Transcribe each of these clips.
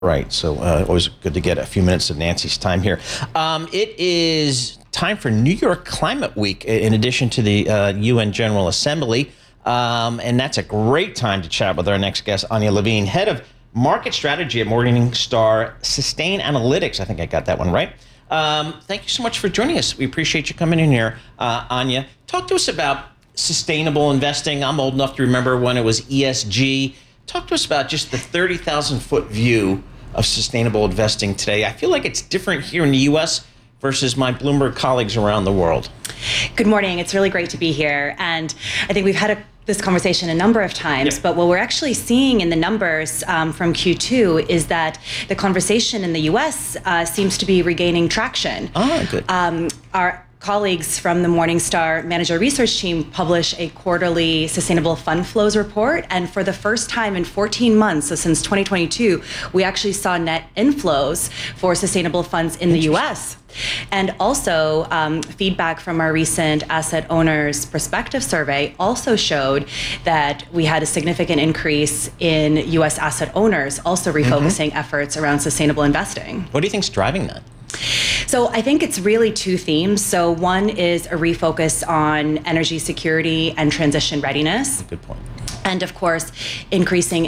Right. So always good to get a few minutes of Nancy's time here. It is time for New York Climate Week, in addition to the UN General Assembly. And that's a great time to chat with our next guest, Anya Levine, head of market strategy at Morningstar Sustainalytics. I think I got that one right. Thank you so much for joining us. We appreciate you coming in here, Anya. Talk to us about sustainable investing. I'm old enough to remember when it was ESG. Talk to us about just the 30,000-foot view of sustainable investing today. I feel like it's different here in the U.S. versus my Bloomberg colleagues around the world. Good morning. It's really great to be here. And I think we've had this conversation a number of times, but what we're actually seeing in the numbers from Q2 is that the conversation in the U.S. Seems to be regaining traction. Oh, good. Our colleagues from the Morningstar Manager Research Team publish a quarterly sustainable fund flows report. And for the first time in 14 months, so since 2022, we actually saw net inflows for sustainable funds in the US. And also, feedback from our recent Asset Owners Perspective Survey also showed that we had a significant increase in US asset owners also refocusing efforts around sustainable investing. What do you think's driving that? So I think it's really two themes. So one is a refocus on energy security and transition readiness. Good point. And of course, increasing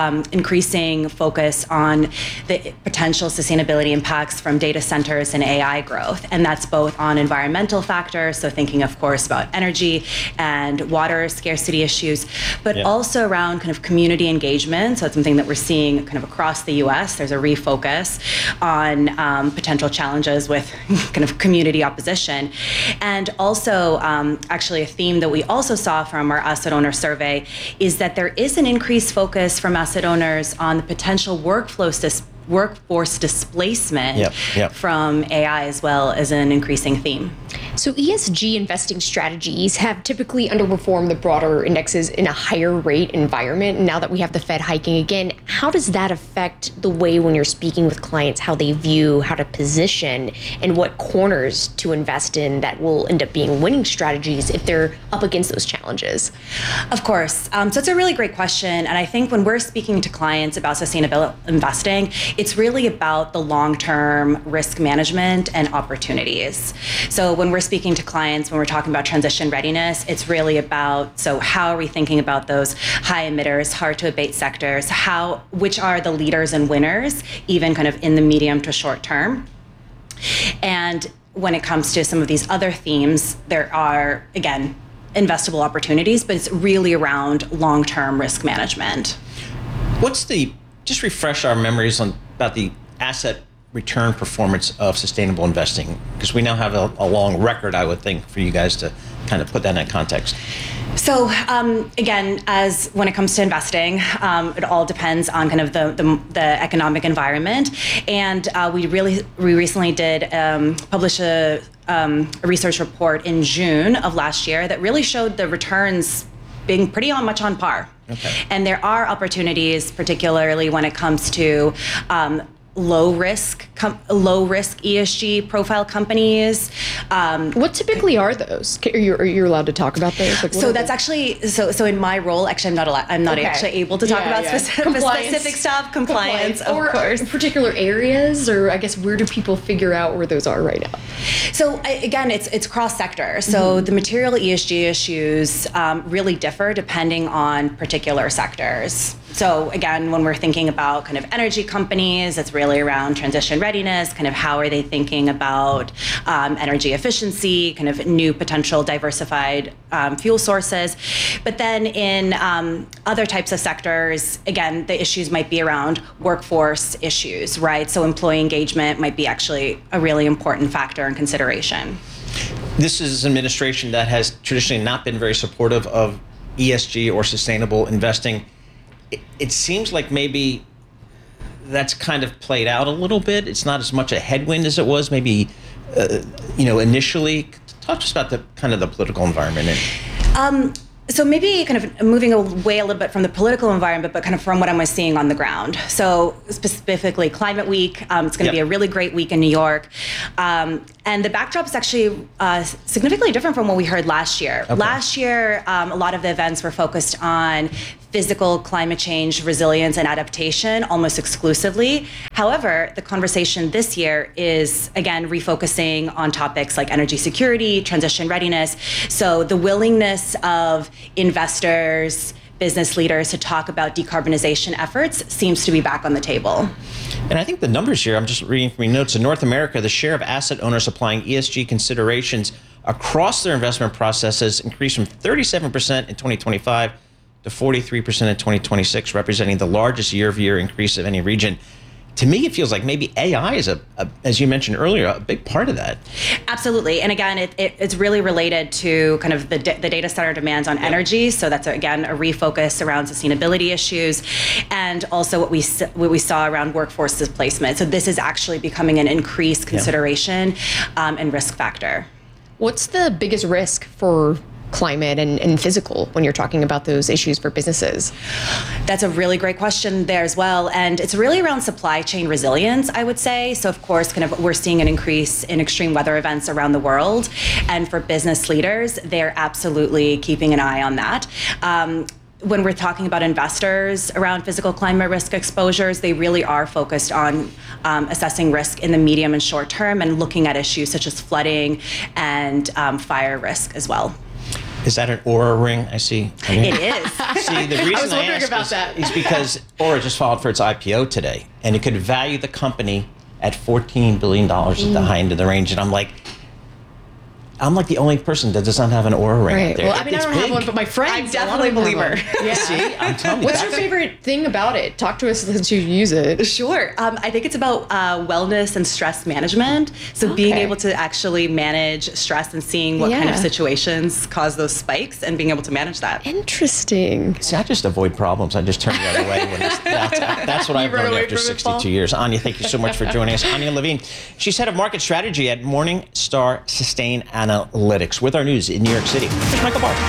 focus on the potential sustainability impacts from data centers and AI growth. And that's both on environmental factors, so thinking, of course, about energy and water scarcity issues, but also around kind of community engagement. So it's something that we're seeing kind of across the US. There's a refocus on potential challenges with kind of community opposition. And also, actually, a theme that we also saw from our asset owner survey is that there is an increased focus from asset owners on the potential workforce displacement from AI as well as an increasing theme. So ESG investing strategies have typically underperformed the broader indexes in a higher rate environment. And now that we have the Fed hiking again, how does that affect the way when you're speaking with clients, how they view, how to position, and what corners to invest in that will end up being winning strategies if they're up against those challenges? Of course. So it's a really great question. And I think when we're speaking to clients about sustainable investing, it's really about the long-term risk management and opportunities. So when we're speaking to clients, when we're talking about transition readiness, it's really about, so how are we thinking about those high emitters, hard to abate sectors, which are the leaders and winners, even kind of in the medium to short term. And when it comes to some of these other themes, there are, again, investable opportunities, but it's really around long-term risk management. Just refresh our memories about the asset return performance of sustainable investing, because we now have a long record, I would think, for you guys to kind of put that in context. So again, as when it comes to investing, it all depends on kind of the economic environment. And we recently did publish a research report in June of last year that really showed the returns being pretty much on par. Okay. And there are opportunities, particularly when it comes to low risk ESG profile companies. What typically are those? Are you allowed to talk about those? Like, so that's actually so in my role, actually, I'm not actually able to talk about specific stuff. Compliance, of course. Particular areas, or I guess where do people figure out where those are right now? So again, it's cross sector. So the material ESG issues really differ depending on particular sectors. So again, when we're thinking about kind of energy companies, it's really around transition readiness, kind of how are they thinking about energy efficiency, kind of new potential diversified fuel sources. But then in other types of sectors, again, the issues might be around workforce issues, right? So employee engagement might be actually a really important factor in consideration. This is an administration that has traditionally not been very supportive of ESG or sustainable investing. It seems like maybe that's kind of played out a little bit. It's not as much a headwind as it was maybe, initially. Talk to us about the kind of the political environment. So maybe kind of moving away a little bit from the political environment, but kind of from what I'm seeing on the ground. So specifically Climate Week, it's going to be a really great week in New York. And the backdrop is actually significantly different from what we heard last year. Okay. Last year, a lot of the events were focused on physical climate change, resilience, and adaptation almost exclusively. However, the conversation this year is, again, refocusing on topics like energy security, transition readiness. So the willingness of investors, business leaders to talk about decarbonization efforts seems to be back on the table. And I think the numbers here, I'm just reading from your notes. In North America, the share of asset owners applying ESG considerations across their investment processes increased from 37% in 2025 to 43% in 2026, representing the largest year-over-year increase of any region. To me, it feels like maybe AI is, as you mentioned earlier, a big part of that. Absolutely. And again, it's really related to kind of the data center demands on energy. So that's, again, a refocus around sustainability issues and also what we saw around workforce displacement. So this is actually becoming an increased consideration and risk factor. What's the biggest risk for climate and physical when you're talking about those issues for businesses? That's a really great question there as well. And it's really around supply chain resilience, I would say. So of course, kind of we're seeing an increase in extreme weather events around the world. And for business leaders, they're absolutely keeping an eye on that. When we're talking about investors around physical climate risk exposures, they really are focused on assessing risk in the medium and short term and looking at issues such as flooding and fire risk as well. Is that an Aura ring? I see. It is. See, the reason I asked is because Aura just filed for its IPO today, and it could value the company at $14 billion at the high end of the range. And I'm like the only person that does not have an Aura ring Right. out there. Well, I mean, I don't have one, but my friends. I'm definitely a believer. Yeah. See, I'm telling you. What's your favorite thing about it? Talk to us since you use it. Sure. I think it's about wellness and stress management. So being able to actually manage stress and seeing what kind of situations cause those spikes and being able to manage that. Interesting. See, I just avoid problems. I just turn the other way. That's what I've learned after 62 years. Anya, thank you so much for joining us. Anya Levine, she's head of market strategy at Morningstar Sustain Analytics with our news in New York City. Here's Michael Barr.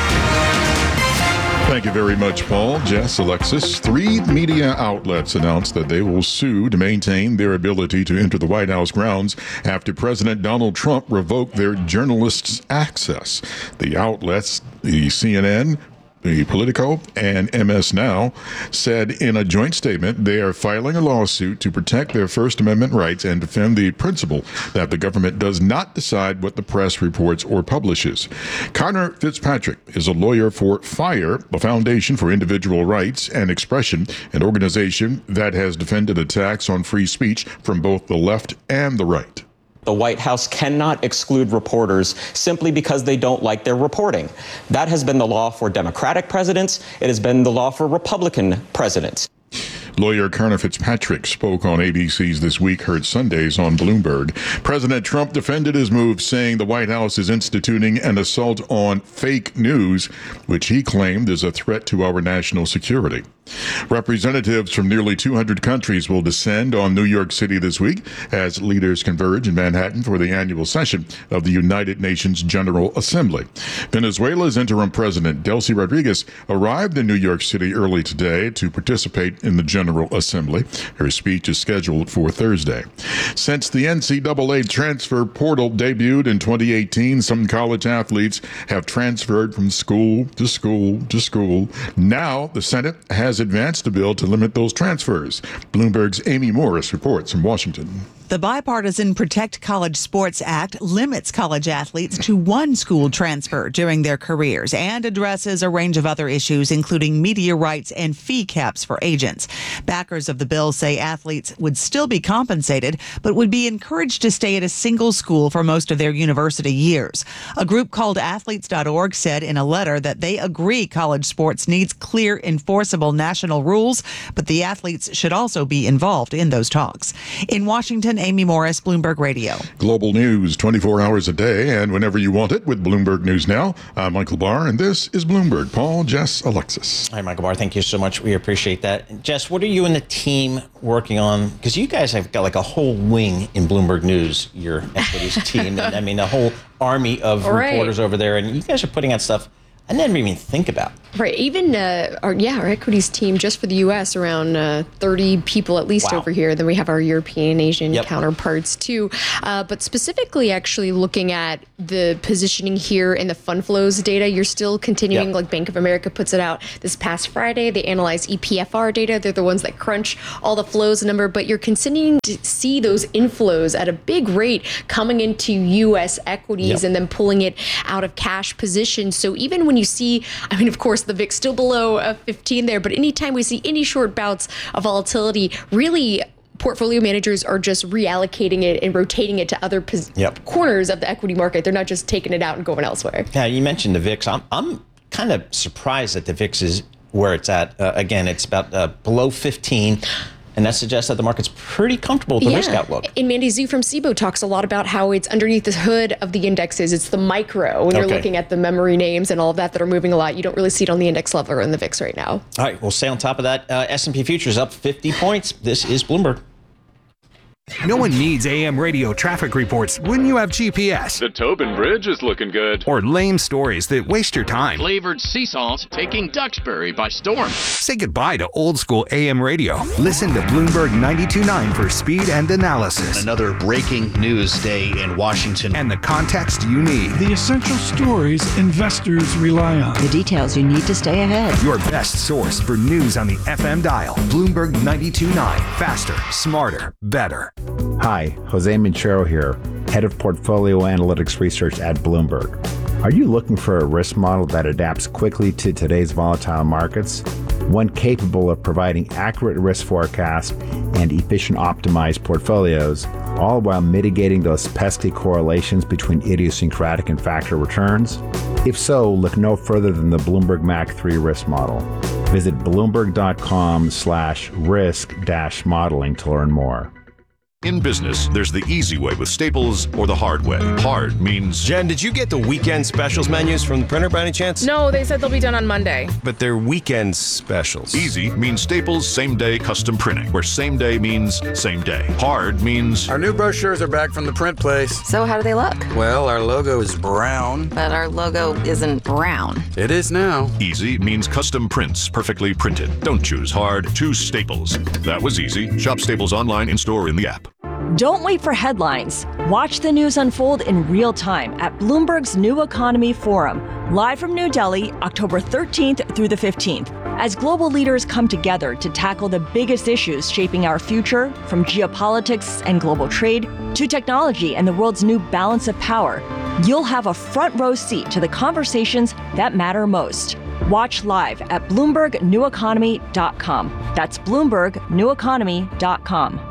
Thank you very much, Paul. Jess, Alexis. 3 media outlets announced that they will sue to maintain their ability to enter the White House grounds after President Donald Trump revoked their journalists' access. The outlets, the CNN, the Politico, and MS Now, said in a joint statement they are filing a lawsuit to protect their First Amendment rights and defend the principle that the government does not decide what the press reports or publishes. Connor Fitzpatrick is a lawyer for FIRE, the Foundation for Individual Rights and Expression, an organization that has defended attacks on free speech from both the left and the right. The White House cannot exclude reporters simply because they don't like their reporting. That has been the law for Democratic presidents. It has been the law for Republican presidents. Lawyer Connor Fitzpatrick spoke on ABC's This Week, heard Sundays on Bloomberg. President Trump defended his move, saying the White House is instituting an assault on fake news, which he claimed is a threat to our national security. Representatives from nearly 200 countries will descend on New York City this week as leaders converge in Manhattan for the annual session of the United Nations General Assembly. Venezuela's interim president, Delcy Rodriguez, arrived in New York City early today to participate in the General Assembly. Her speech is scheduled for Thursday. Since the NCAA transfer portal debuted in 2018, some college athletes have transferred from school to school to school. Now the Senate has advanced a bill to limit those transfers. Bloomberg's Amy Morris reports from Washington. The bipartisan Protect College Sports Act limits college athletes to one school transfer during their careers and addresses a range of other issues, including media rights and fee caps for agents. Backers of the bill say athletes would still be compensated, but would be encouraged to stay at a single school for most of their university years. A group called athletes.org said in a letter that they agree college sports needs clear, enforceable national rules, but the athletes should also be involved in those talks. In Washington, Amy Morris, Bloomberg Radio. Global news 24 hours a day and whenever you want it with Bloomberg News Now. I'm Michael Barr, and this is Bloomberg. Paul, Jess, Alexis. Hi, Michael Barr. Thank you so much. We appreciate that. Jess, what are you and the team working on? Because you guys have got like a whole wing in Bloomberg News, your equities team. And I mean, a whole army of reporters over there. And you guys are putting out stuff I never even think about. Right. Even our equities team just for the U.S. around 30 people at least over here. Then we have our European, Asian counterparts too. But specifically, actually looking at the positioning here in the fund flows data, you're still continuing. Like Bank of America puts it out this past Friday. They analyze EPFR data. They're the ones that crunch all the flows number. But you're continuing to see those inflows at a big rate coming into U.S. equities and then pulling it out of cash positions. So even when you see, I mean, of course, the VIX still below 15 there, but anytime we see any short bouts of volatility, really portfolio managers are just reallocating it and rotating it to other corners of the equity market. They're not just taking it out and going elsewhere. Yeah, you mentioned the VIX. I'm kind of surprised that the VIX is where it's at. Again, it's about below 15. And that suggests that the market's pretty comfortable with the risk outlook. And Mandy Zhu from SIBO talks a lot about how it's underneath the hood of the indexes. It's the micro. When you're looking at the memory names and all of that are moving a lot, you don't really see it on the index level or in the VIX right now. All right, we'll stay on top of that. S&P futures up 50 points. This is Bloomberg. No one needs AM radio traffic reports when you have GPS. The Tobin Bridge is looking good. Or lame stories that waste your time. Flavored sea salt taking Duxbury by storm. Say goodbye to old school AM radio. Listen to Bloomberg 92.9 for speed and analysis. Another breaking news day in Washington. And the context you need. The essential stories investors rely on. The details you need to stay ahead. Your best source for news on the FM dial. Bloomberg 92.9. Faster, smarter, better. Hi, Jose Minchero here, Head of Portfolio Analytics Research at Bloomberg. Are you looking for a risk model that adapts quickly to today's volatile markets? One capable of providing accurate risk forecasts and efficient optimized portfolios, all while mitigating those pesky correlations between idiosyncratic and factor returns? If so, look no further than the Bloomberg Mac 3 risk model. Visit bloomberg.com/risk-modeling to learn more. In business, there's the easy way with Staples or the hard way. Hard means... Jen, did you get the weekend specials menus from the printer by any chance? No, they said they'll be done on Monday. But they're weekend specials. Easy means Staples same-day custom printing, where same day means same day. Hard means... Our new brochures are back from the print place. So how do they look? Well, our logo is brown. But our logo isn't brown. It is now. Easy means custom prints, perfectly printed. Don't choose hard, choose Staples. That was easy. Shop Staples online, in-store, in the app. Don't wait for headlines. Watch the news unfold in real time at Bloomberg's New Economy Forum, live from New Delhi, October 13th through the 15th. As global leaders come together to tackle the biggest issues shaping our future, from geopolitics and global trade to technology and the world's new balance of power, you'll have a front row seat to the conversations that matter most. Watch live at BloombergNewEconomy.com. That's BloombergNewEconomy.com.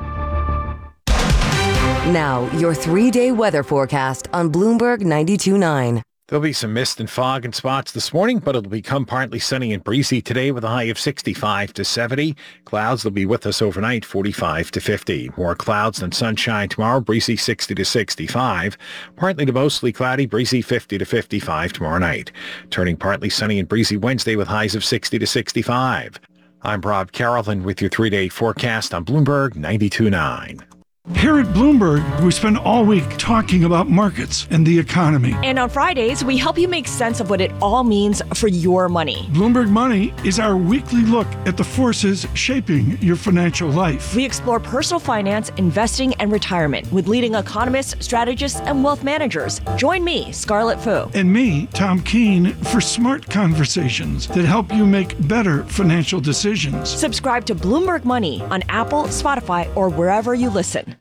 Now, your 3-day weather forecast on Bloomberg 92.9. There'll be some mist and fog in spots this morning, but it'll become partly sunny and breezy today with a high of 65 to 70. Clouds will be with us overnight, 45 to 50. More clouds than sunshine tomorrow, breezy 60 to 65. Partly to mostly cloudy, breezy 50 to 55 tomorrow night. Turning partly sunny and breezy Wednesday with highs of 60 to 65. I'm Rob Carrollton with your 3-day forecast on Bloomberg 92.9. Here at Bloomberg, we spend all week talking about markets and the economy. And on Fridays, we help you make sense of what it all means for your money. Bloomberg Money is our weekly look at the forces shaping your financial life. We explore personal finance, investing, and retirement with leading economists, strategists, and wealth managers. Join me, Scarlett Fu. And me, Tom Keene, for smart conversations that help you make better financial decisions. Subscribe to Bloomberg Money on Apple, Spotify, or wherever you listen.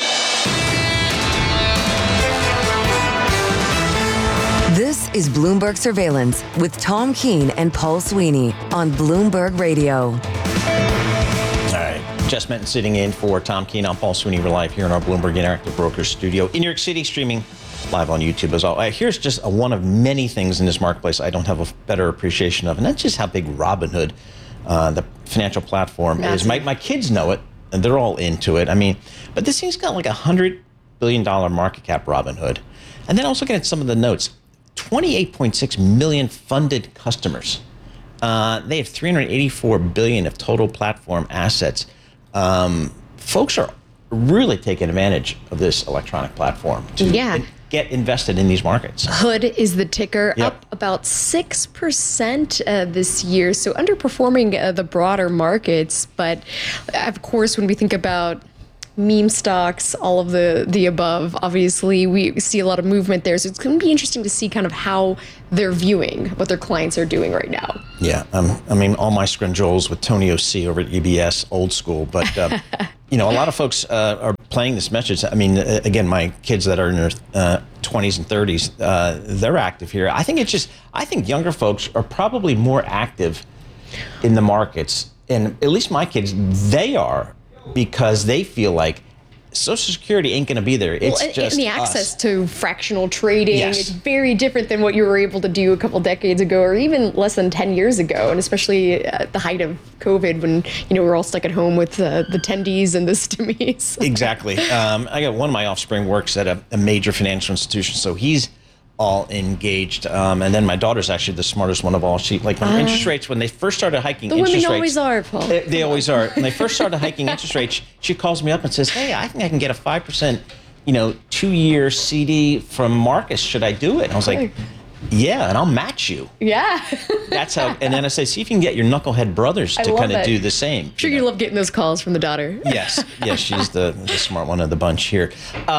This is Bloomberg Surveillance with Tom Keene and Paul Sweeney on Bloomberg Radio. All right. Jess Menton sitting in for Tom Keene. I'm Paul Sweeney. We're live here in our Bloomberg Interactive Brokers studio in New York City, streaming live on YouTube as well. Here's just one of many things in this marketplace I don't have a better appreciation of, and that's just how big Robinhood, the financial platform, is. My kids know it, and they're all into it. I mean, but this thing's got like $100 billion market cap, Robinhood. And then also looking at some of the notes, 28.6 million funded customers. They have $384 billion of total platform assets. Folks are really taking advantage of this electronic platform to get invested in these markets. Hood is the ticker, Yep. up about 6% this year, so underperforming the broader markets. But of course, when we think about meme stocks, all of the above, obviously we see a lot of movement there. So it's going to be interesting to see kind of how they're viewing what their clients are doing right now. Yeah, I mean, all my scrunjoles with Tony O.C. over at UBS, old school. But, a lot of folks are playing this message. I mean, again, my kids that are in their 20s and 30s, they're active here. I think younger folks are probably more active in the markets. And at least my kids, they are, because they feel like Social Security ain't going to be there. It's just and the access to fractional trading Yes. is very different than what you were able to do a couple decades ago, or even less than 10 years ago. And especially at the height of COVID, when we're all stuck at home with the tendies and the stimmies. Exactly. I got one of my offspring works at a major financial institution, so he's all engaged. And then my daughter's actually the smartest one of all. She, when interest rates, when they first started hiking The interest rates. women always are, Paul. They always are. When they first started hiking interest rates, she calls me up and says, hey, I think I can get a 5%, 2-year CD from Marcus. Should I do it? And I was like, yeah, and I'll match you. Yeah. That's how, and then I say, see if you can get your knucklehead brothers I to love kind of it. do the same. I'm sure you love getting those calls from the daughter. Yes, she's the smart one of the bunch here.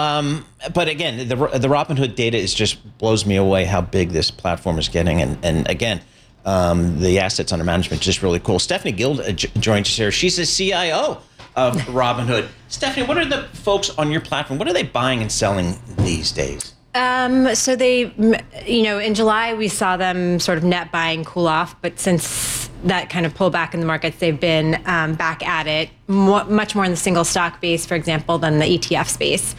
But again, the Robinhood data just blows me away how big this platform is getting. And again, the assets under management just really cool. Stephanie Guild joins us here. She's the CIO of Robinhood. Stephanie, what are the folks on your platform? What are they buying and selling these days? So they, in July we saw them sort of net buying cool off, but since that kind of pullback in the markets, they've been back at it, much more in the single stock base, for example, than the ETF space.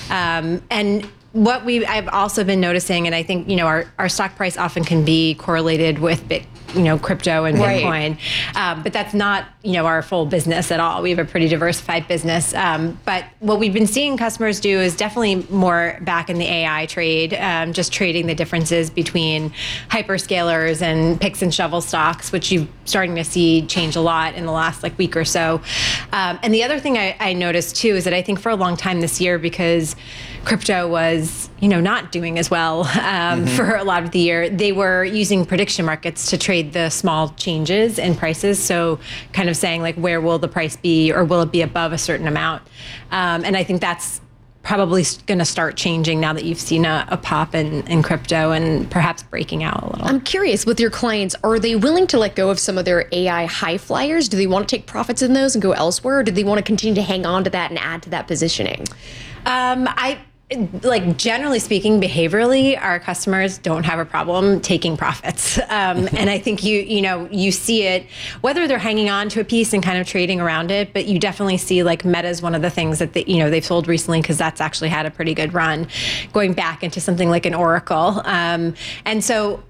And what I've also been noticing, and I think, our stock price often can be correlated with crypto and Bitcoin, but that's not, our full business at all. We have a pretty diversified business. But what we've been seeing customers do is definitely more back in the AI trade, just trading the differences between hyperscalers and picks and shovel stocks, which you're starting to see change a lot in the last week or so. And the other thing I noticed too is that I think for a long time this year, because crypto was, not doing as well for a lot of the year, they were using prediction markets to trade the small changes in prices. So kind of saying where will the price be, or will it be above a certain amount? And I think that's probably going to start changing now that you've seen a pop in crypto and perhaps breaking out a little. I'm curious, with your clients, are they willing to let go of some of their AI high flyers? Do they want to take profits in those and go elsewhere? Or do they want to continue to hang on to that and add to that positioning? Generally speaking, behaviorally, our customers don't have a problem taking profits. And I think you see it, whether they're hanging on to a piece and kind of trading around it, but you definitely see Meta's one of the things that they've sold recently, because that's actually had a pretty good run, going back into something like an Oracle. And so,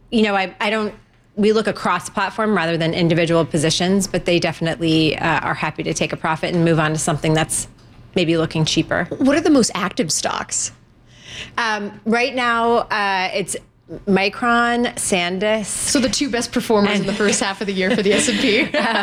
we look across the platform rather than individual positions, but they definitely are happy to take a profit and move on to something that's maybe looking cheaper. What are the most active stocks? Right now, it's Micron, SanDisk. So the two best performers in the first half of the year for the S&P.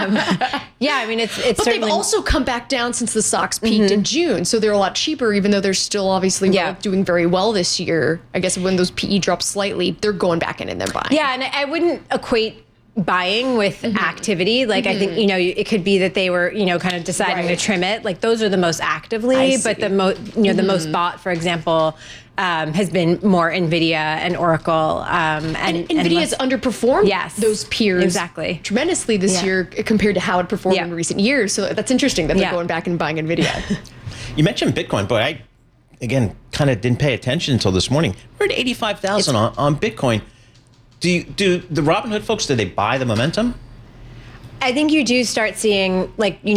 It's but they've also come back down since the stocks peaked in June. So they're a lot cheaper, even though they're still obviously doing very well this year. I guess when those PE drop slightly, they're going back in and they're buying. Yeah, and I wouldn't equate buying with activity. I think, it could be that they were, kind of deciding to trim it. Those are the most actively, but the the most bought, for example, has been more NVIDIA and Oracle. And NVIDIA has underperformed those peers tremendously this year compared to how it performed in recent years. So that's interesting that they're going back and buying NVIDIA. You mentioned Bitcoin, but I, again, kind of didn't pay attention until this morning. We're at 85,000 on Bitcoin. Do the Robinhood folks, do they buy the momentum? I think you do start seeing,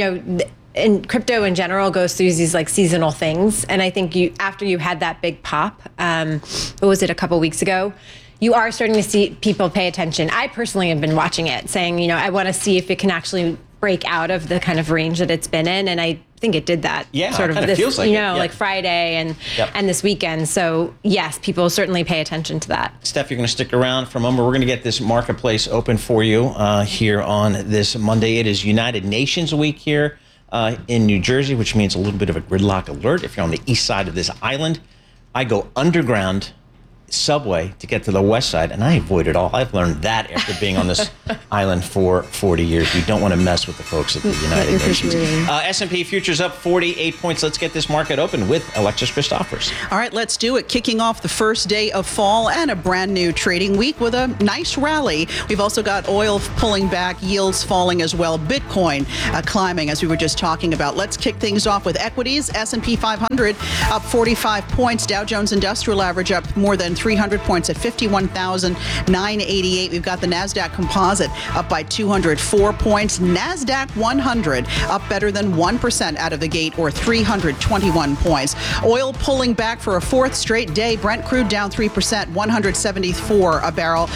and crypto in general goes through these seasonal things. And I think after you had that big pop, what was it, a couple weeks ago, you are starting to see people pay attention. I personally have been watching it, saying, I want to see if it can actually break out of the kind of range that it's been in. And I think it did that sort of this, feels like Friday and this weekend. So yes, people certainly pay attention to that. Steph, you're going to stick around for a moment. We're going to get this marketplace open for you here on this Monday. It is United Nations Week here in New Jersey, which means a little bit of a gridlock alert if you're on the east side of this island. I go underground subway to get to the west side, and I avoid it all. I've learned that after being on this island for 40 years. You don't want to mess with the folks at the United Nations. S&P futures up 48 points. Let's get this market open with Alexis Christophers. All right, let's do it. Kicking off the first day of fall and a brand new trading week with a nice rally. We've also got oil pulling back, yields falling as well. Bitcoin climbing, as we were just talking about. Let's kick things off with equities. S&P 500 up 45 points. Dow Jones Industrial Average up more than 300 points at 51,988. We've got the NASDAQ Composite up by 204 points. NASDAQ 100 up better than 1% out of the gate, or 321 points. Oil pulling back for a fourth straight day. Brent crude down 3%, 174 a barrel,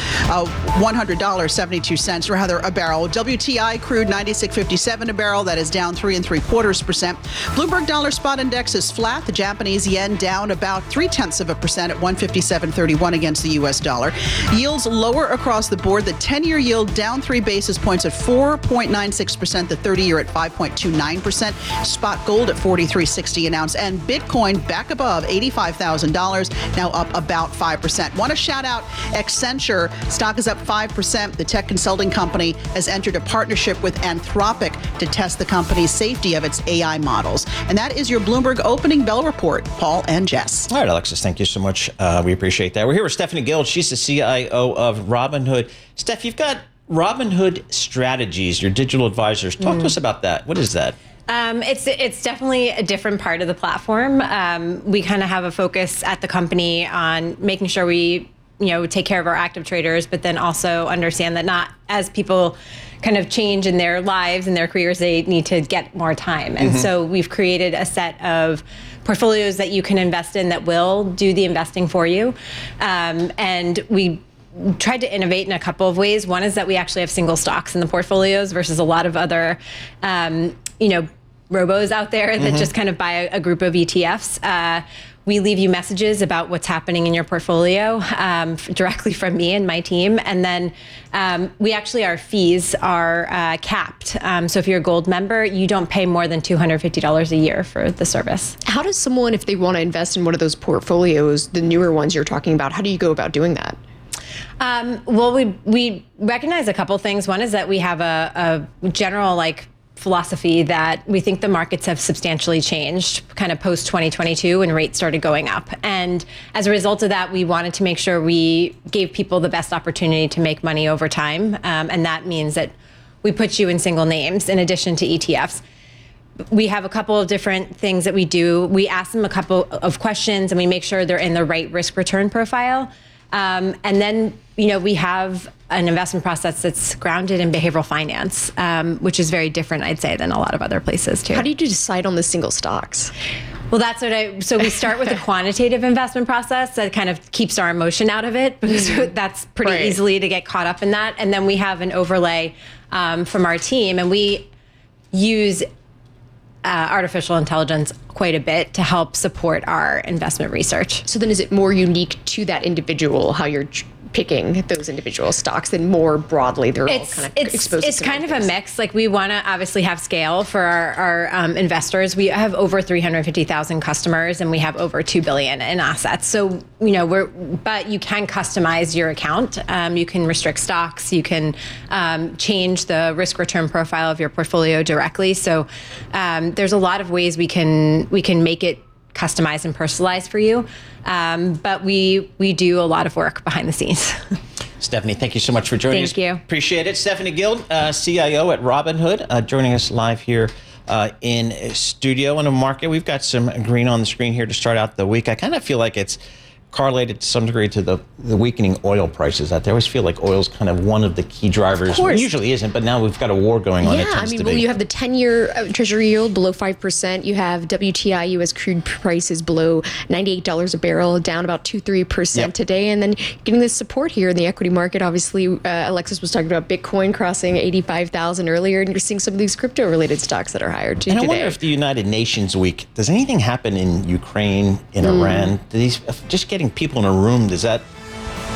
$100.72 rather a barrel. WTI crude 96.57 a barrel. That is down 3.75%. Bloomberg Dollar Spot Index is flat. The Japanese yen down about 0.3% at 157.31 against the U.S. dollar. Yields lower across the board. The 10-year yield down 3 basis points at 4.96%. The 30-year at 5.29%. Spot gold at $43.60 an ounce. And Bitcoin back above $85,000, now up about 5%. Want to shout out Accenture. Stock is up 5%. The tech consulting company has entered a partnership with Anthropic to test the company's safety of its AI models. And that is your Bloomberg Opening Bell Report. Paul and Jess. All right, Alexis, thank you so much. We appreciate that. We're here with Stephanie Guild. She's the CIO of Robinhood. Steph, you've got Robinhood Strategies, your digital advisors. Talk to us about that. What is that? It's definitely a different part of the platform. We kind of have a focus at the company on making sure we take care of our active traders, but then also understand that not as people kind of change in their lives and their careers, they need to get more time. And so we've created a set of portfolios that you can invest in that will do the investing for you. And we tried to innovate in a couple of ways. One is that we actually have single stocks in the portfolios versus a lot of other, robos out there that just kind of buy a group of ETFs. We leave you messages about what's happening in your portfolio directly from me and my team. And then our fees are capped. So if you're a gold member, you don't pay more than $250 a year for the service. How does someone, if they want to invest in one of those portfolios, the newer ones you're talking about, how do you go about doing that? Well, we recognize a couple things. One is that we have a general philosophy that we think the markets have substantially changed kind of post 2022 when rates started going up. And as a result of that, we wanted to make sure we gave people the best opportunity to make money over time. And that means that we put you in single names in addition to ETFs. We have a couple of different things that we do. We ask them a couple of questions and we make sure they're in the right risk return profile. And then, we have an investment process that's grounded in behavioral finance, which is very different, I'd say, than a lot of other places too. How do you decide on the single stocks? Well, that's so we start with a quantitative investment process that kind of keeps our emotion out of it, because that's pretty easily to get caught up in that. And then we have an overlay from our team, and we use artificial intelligence quite a bit to help support our investment research. So then is it more unique to that individual, how you're picking those individual stocks, than more broadly they're all kind of exposed to? It's kind of a mix. We want to obviously have scale for our investors. We have over 350,000 customers and we have over $2 billion in assets. So, but you can customize your account. You can restrict stocks. You can change the risk return profile of your portfolio directly. So there's a lot of ways we can make it customized and personalized for you. But we do a lot of work behind the scenes. Stephanie, thank you so much for joining us. Thank you. Appreciate it. Stephanie Guild, CIO at Robinhood, joining us live here in studio in a market. We've got some green on the screen here to start out the week. I kind of feel like it's correlated to some degree to the weakening oil prices out there. I always feel like oil's kind of one of the key drivers. It usually isn't, but now we've got a war going on. You have the 10-year Treasury yield below 5%. You have WTI U.S. crude prices below $98 a barrel, down about 2-3% today. And then getting this support here in the equity market. Obviously, Alexis was talking about Bitcoin crossing 85,000 earlier, and you're seeing some of these crypto-related stocks that are higher too. And today. I wonder if the United Nations week, does anything happen in Ukraine, in Iran? Do these just getting people in a room, does that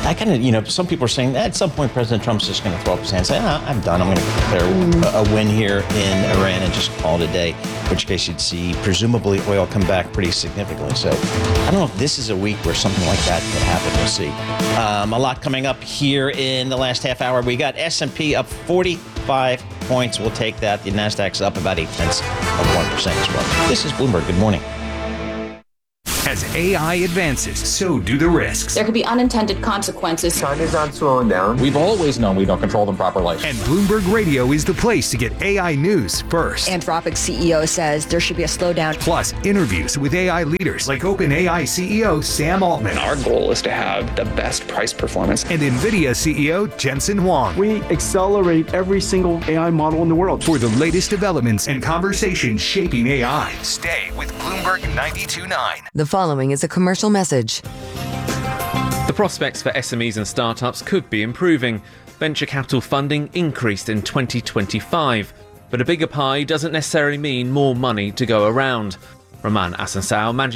I kind of, some people are saying that at some point President Trump's just going to throw up his hands and say, I'm done. I'm going to declare a win here in Iran and just call it a day, in which case you'd see presumably oil come back pretty significantly. So I don't know if this is a week where something like that could happen. We'll see. A lot coming up here in the last half hour. We got S&P up 45 points. We'll take that. The NASDAQ's up about 0.8% as well. This is Bloomberg. Good morning. As AI advances, so do the risks. There could be unintended consequences. China's not slowing down. We've always known we don't control them properly. And Bloomberg Radio is the place to get AI news first. Anthropic CEO says there should be a slowdown. Plus, interviews with AI leaders like OpenAI CEO Sam Altman. Our goal is to have the best price performance. And NVIDIA CEO Jensen Huang. We accelerate every single AI model in the world. For the latest developments and conversations shaping AI, stay with Bloomberg 92.9. The following is a commercial message. The prospects for SMEs and startups could be improving. Venture capital funding increased in 2025, but a bigger pie doesn't necessarily mean more money to go around. Roman Asansao, managing